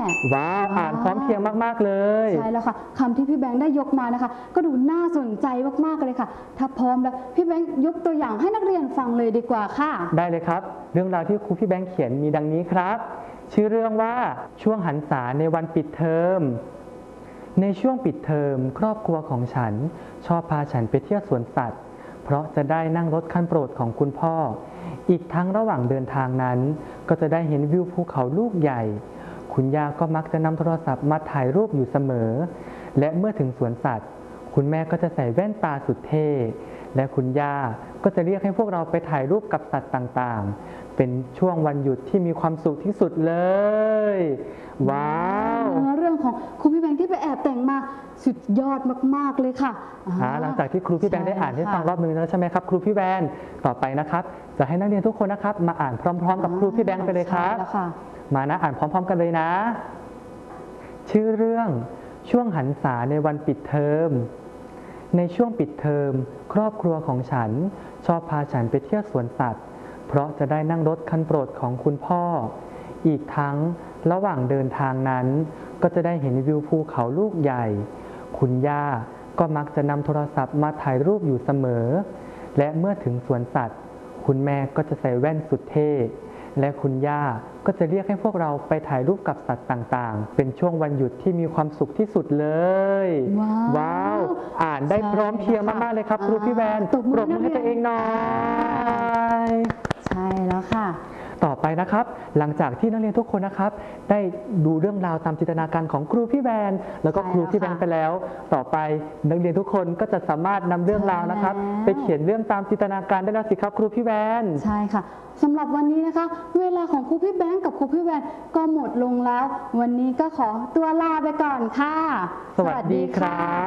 ว้าวอ่านพร้อมเพรียงมากๆเลยใช่แล้วค่ะคำที่พี่แบงค์ได้ยกมานะคะก็ดูน่าสนใจมากๆเลยค่ะถ้าพร้อมแล้วพี่แบงค์ยกตัวอย่างให้นักเรียนฟังเลยดีกว่าค่ะได้เลยครับเรื่องราวที่ครูพี่แบงค์เขียนมีดังนี้ครับชื่อเรื่องว่าช่วงหันษาในวันปิดเทอมในช่วงปิดเทอมครอบครัวของฉันชอบพาฉันไปเที่ยวสวนสัตว์เพราะจะได้นั่งรถคันโปรดของคุณพ่ออีกทั้งระหว่างเดินทางนั้นก็จะได้เห็นวิวภูเขาลูกใหญ่คุณย่าก็มักจะนำโทรศัพท์มาถ่ายรูปอยู่เสมอและเมื่อถึงสวนสัตว์คุณแม่ก็จะใส่แว่นตาสุดเท่และคุณย่าก็จะเรียกให้พวกเราไปถ่ายรูปกับสัตว์ต่างๆเป็นช่วงวันหยุดที่มีความสุขที่สุดเลยว้าวเรื่องของครูพี่แบงค์ที่ไปแอบแต่งมาสุดยอดมากๆเลยค่ะหลังจากที่ครูพี่แบงค์ได้อ่านให้ฟังรอบนึงแล้วใช่ไหมครับครูพี่แบงค์ต่อไปนะครับจะให้นักเรียนทุกคนนะครับมาอ่านพร้อมๆกับครูพี่แบงค์ไปเลยครับมานะอ่านพร้อมๆกันเลยนะชื่อเรื่องช่วงหันษาในวันปิดเทอมในช่วงปิดเทอมครอบครัวของฉันชอบพาฉันไปเที่ยวสวนสัตว์เพราะจะได้นั่งรถคันโปรดของคุณพ่ออีกทั้งระหว่างเดินทางนั้นก็จะได้เห็นวิวภูเขาลูกใหญ่คุณย่าก็มักจะนำโทรศัพท์มาถ่ายรูปอยู่เสมอและเมื่อถึงสวนสัตว์คุณแม่ก็จะใส่แว่นสุดเท่และคุณย่าก็จะเรียกให้พวกเราไปถ่ายรูปกับสัตว์ต่างๆเป็นช่วงวันหยุดที่มีความสุขที่สุดเลยว้าวอ่านได้พร้อมเพรียงมากๆเลยครับครูพี่แวนปรบมือให้ตัวเองหน่อยใช่แล้วค่ะต่อไปนะครับหลังจากที่นักเรียนทุกคนนะครับได้ดูเรื่องราวตามจินตนาการของครูพี่แวนแล้วก็ครูพี่แบงค์ไปแล้วต่อไปนักเรียนทุกคนก็จะสามารถนำเรื่องราวนะครับไปเขียนเรื่องตามจินตนาการได้แล้วสิครับครูพี่แวนใช่ค่ะสำหรับวันนี้นะคะเวลาของครูพี่แบงค์กับครูพี่แวนก็หมดลงแล้ววันนี้ก็ขอตัวลาไปก่อนค่ะสวัสดีครับ